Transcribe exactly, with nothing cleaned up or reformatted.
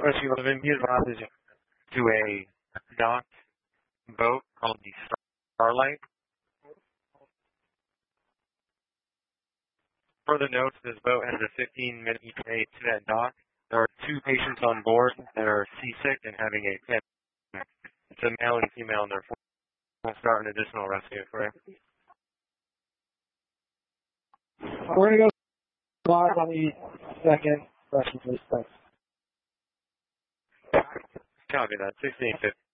Rescue eleven, be advised to a docked boat called the Starlight. Further note, this boat has a fifteen minute E T A to that dock. There are two patients on board that are seasick and having a panic. It's a male and female, and therefore we'll start an additional rescue for you. We're going to go live on the second rescue, please. Thanks. Copy that. sixteen fifty.